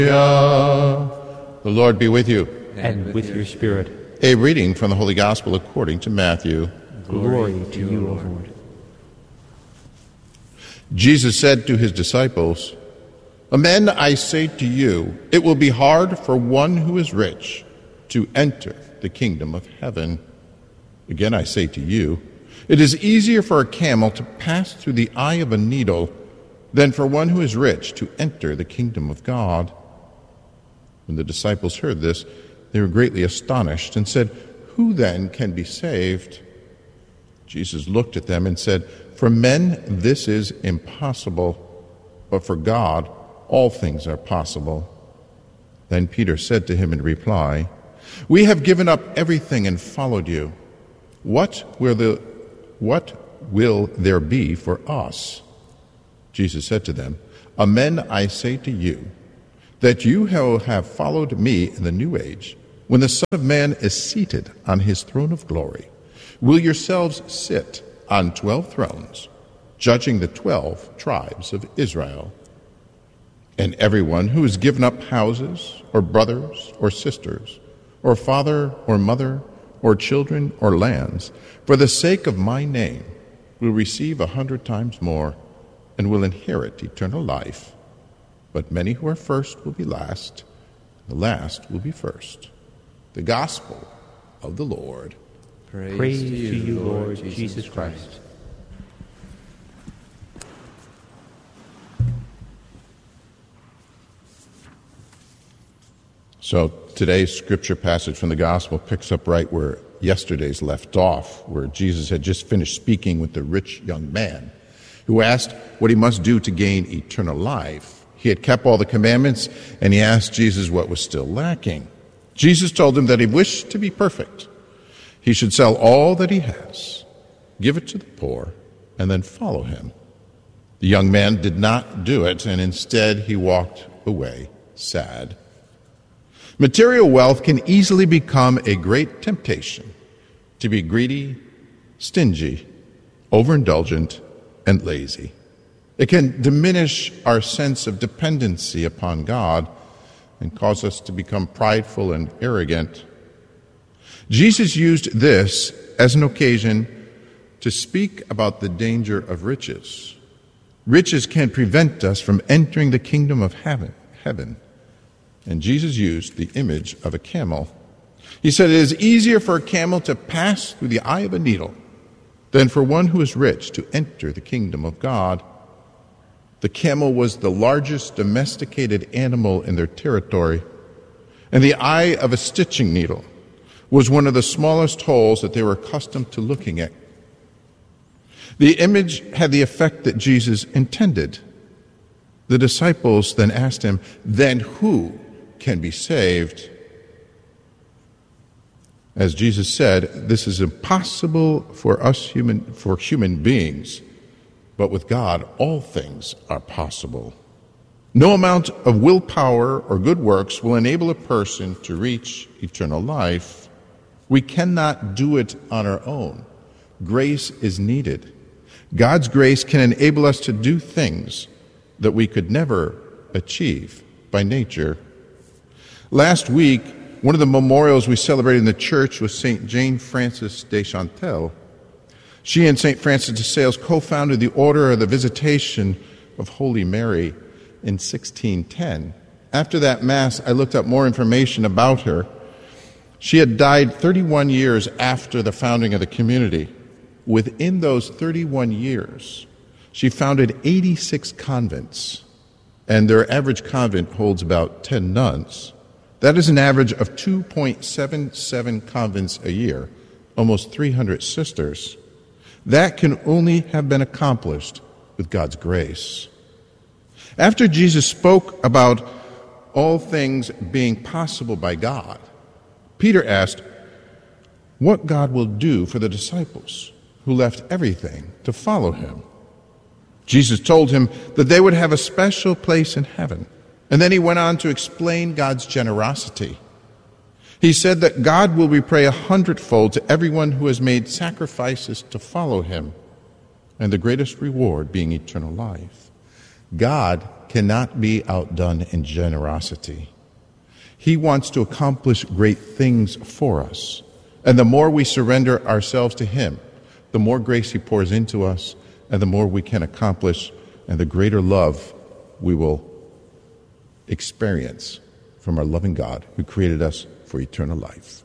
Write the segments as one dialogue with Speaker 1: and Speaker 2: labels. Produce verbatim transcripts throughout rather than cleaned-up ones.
Speaker 1: The Lord be with you.
Speaker 2: And with your spirit.
Speaker 1: A reading from the Holy Gospel according to Matthew.
Speaker 2: Glory to you, O Lord.
Speaker 1: Jesus said to his disciples, "Amen, I say to you, it will be hard for one who is rich to enter the kingdom of heaven. Again, I say to you, it is easier for a camel to pass through the eye of a needle than for one who is rich to enter the kingdom of God." When the disciples heard this, they were greatly astonished and said, "Who then can be saved?" Jesus looked at them and said, "For men this is impossible, but for God all things are possible." Then Peter said to him in reply, "We have given up everything and followed you. What will the what will there be for us?" Jesus said to them, "Amen, I say to you, that you have followed me in the new age, when the Son of Man is seated on his throne of glory, will yourselves sit on twelve thrones, judging the twelve tribes of Israel. And everyone who has given up houses, or brothers, or sisters, or father, or mother, or children, or lands, for the sake of my name, will receive a hundred times more, and will inherit eternal life. But many who are first will be last, and the last will be first." The Gospel of the Lord.
Speaker 2: Praise, Praise to you, you Lord Jesus, Jesus Christ.
Speaker 1: So today's scripture passage from the Gospel picks up right where yesterday's left off, where Jesus had just finished speaking with the rich young man who asked what he must do to gain eternal life. He had kept all the commandments, and he asked Jesus what was still lacking. Jesus told him that if he wished to be perfect, he should sell all that he has, give it to the poor, and then follow him. The young man did not do it, and instead he walked away sad. Material wealth can easily become a great temptation to be greedy, stingy, overindulgent, and lazy. It can diminish our sense of dependency upon God and cause us to become prideful and arrogant. Jesus used this as an occasion to speak about the danger of riches. Riches can prevent us from entering the kingdom of heaven. heaven. And Jesus used the image of a camel. He said, "It is easier for a camel to pass through the eye of a needle than for one who is rich to enter the kingdom of God." The camel was the largest domesticated animal in their territory, and the eye of a stitching needle was one of the smallest holes that they were accustomed to looking at. The image had the effect that Jesus intended. The disciples then asked him, "Then who can be saved?" As Jesus said, this is impossible for us human for human beings, but with God all things are possible. No amount of willpower or good works will enable a person to reach eternal life. We cannot do it on our own. Grace is needed. God's grace can enable us to do things that we could never achieve by nature. Last week, one of the memorials we celebrated in the church was Saint Jane Frances de Chantal. She and Saint Francis de Sales co-founded the Order of the Visitation of Holy Mary in sixteen ten. After that Mass, I looked up more information about her. She had died thirty-one years after the founding of the community. Within those thirty-one years, she founded eighty-six convents, and their average convent holds about ten nuns. That is an average of two point seven seven convents a year, almost three hundred sisters. That can only have been accomplished with God's grace. After Jesus spoke about all things being possible by God, Peter asked what God will do for the disciples who left everything to follow him. Jesus told him that they would have a special place in heaven, and then he went on to explain God's generosity. He said that God will repay a hundredfold to everyone who has made sacrifices to follow him, and the greatest reward being eternal life. God cannot be outdone in generosity. He wants to accomplish great things for us. And the more we surrender ourselves to him, the more grace he pours into us, and the more we can accomplish, and the greater love we will experience from our loving God who created us for eternal life.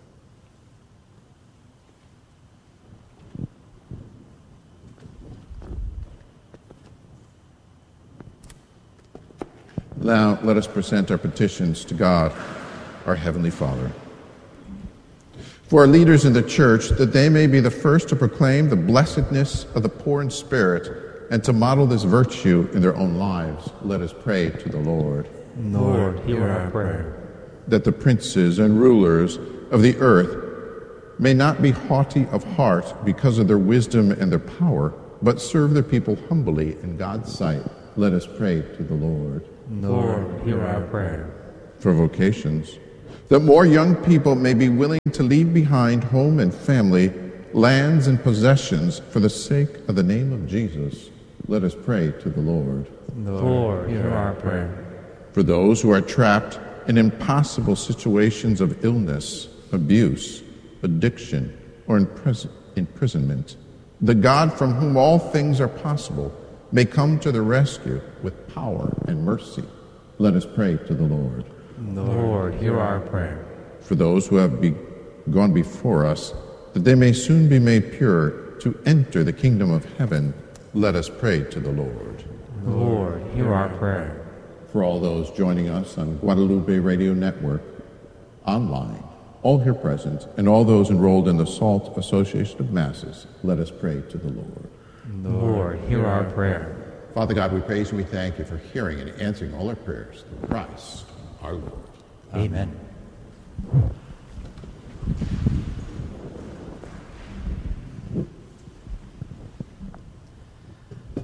Speaker 1: Now let us present our petitions to God, our Heavenly Father. For our leaders in the church, that they may be the first to proclaim the blessedness of the poor in spirit and to model this virtue in their own lives, let us pray to the Lord.
Speaker 2: Lord, hear our prayer.
Speaker 1: That the princes and rulers of the earth may not be haughty of heart because of their wisdom and their power, but serve their people humbly in God's sight, let us pray to the Lord.
Speaker 2: Lord, hear our prayer.
Speaker 1: For vocations, that more young people may be willing to leave behind home and family, lands and possessions for the sake of the name of Jesus, let us pray to the Lord.
Speaker 2: Lord, hear our prayer.
Speaker 1: For those who are trapped in impossible situations of illness, abuse, addiction, or impris- imprisonment, the God from whom all things are possible may come to the rescue with power and mercy. Let us pray to the Lord.
Speaker 2: Lord, hear our prayer.
Speaker 1: For those who have be- gone before us, that they may soon be made pure to enter the kingdom of heaven, let us pray to the Lord.
Speaker 2: Lord, hear our prayer.
Speaker 1: For all those joining us on Guadalupe Radio Network, online, all here present, and all those enrolled in the SALT Association of Masses, let us pray to the Lord.
Speaker 2: Lord, hear our prayer.
Speaker 1: Father God, we praise and we thank you for hearing and answering all our prayers through Christ our Lord.
Speaker 2: Amen.